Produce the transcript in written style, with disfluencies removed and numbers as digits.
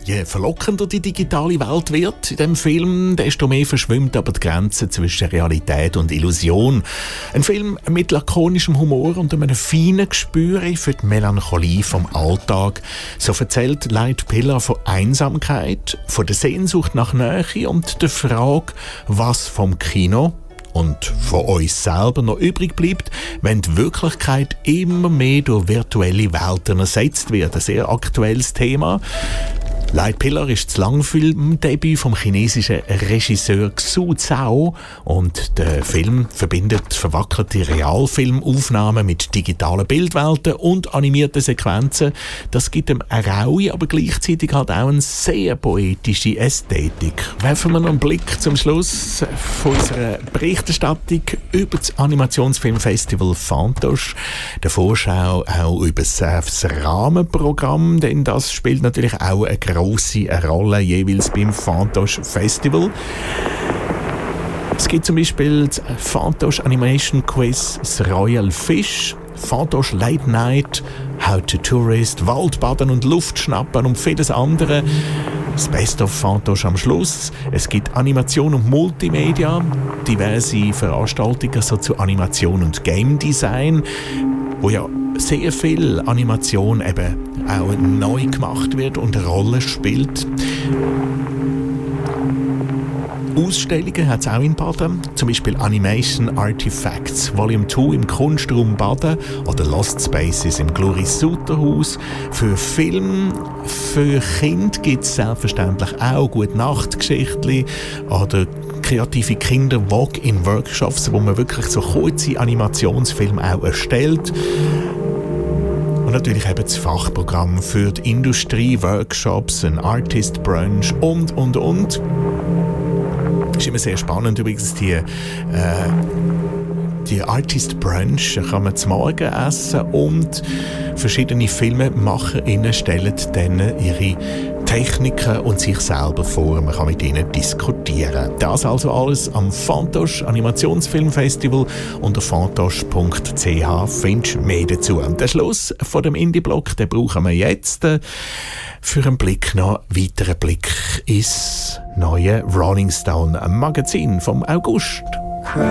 Je verlockender die digitale Welt wird in diesem Film, desto mehr verschwimmt aber die Grenze zwischen Realität und Illusion. Ein Film mit lakonischem Humor und einem feinen Gespür für die Melancholie vom Alltag. So erzählt Light Pillar von Einsamkeit, von der Sehnsucht nach Nähe und der Frage, was vom Kino und von uns selber noch übrig bleibt, wenn die Wirklichkeit immer mehr durch virtuelle Welten ersetzt wird. Ein sehr aktuelles Thema. Light Pillar ist das Langfilmdebüt vom chinesischen Regisseur Xu Zhao und der Film verbindet verwackelte Realfilmaufnahmen mit digitalen Bildwelten und animierten Sequenzen. Das gibt ihm eine raue, aber gleichzeitig halt auch eine sehr poetische Ästhetik. Werfen wir noch einen Blick zum Schluss von unserer Berichterstattung über das Animationsfilmfestival Fantoche, der Vorschau auch über das Rahmenprogramm, denn das spielt natürlich auch eine grosse Rolle jeweils beim Fantoche Festival. Es gibt zum Beispiel das Fantoche Animation Quiz, das Royal Fish, Fantoche Late Night, How to Tourist, Waldbaden und Luftschnappen und vieles andere. Das Best of Fantoche am Schluss. Es gibt Animation und Multimedia, diverse Veranstaltungen so zu Animation und Game Design, wo ja sehr viel Animation eben auch neu gemacht wird und eine Rolle spielt. Ausstellungen hat es auch in Baden, zum Beispiel Animation Artifacts Volume 2 im Kunstraum Baden oder Lost Spaces im Gloris Suterhaus. Für Film, für Kinder gibt es selbstverständlich auch Gute-Nacht-Geschichten oder kreative Kinder-Walk-in-Workshops, wo man wirklich so kurze Animationsfilme auch erstellt. Und natürlich eben das Fachprogramm für die Industrie, Workshops, ein Artist Brunch und. Das ist immer sehr spannend übrigens, die Artist Brunch kann man zum Morgen essen und verschiedene FilmemacherInnen stellen dann ihre Techniken und sich selber vor. Man kann mit ihnen diskutieren. Das also alles am Fantoche Animationsfilmfestival unter fantoche.ch findest du mehr dazu. Und der Schluss von dem Indie-Block, den brauchen wir jetzt für einen Blick noch weiteren Blick ins neue Rolling Stone Magazin vom August.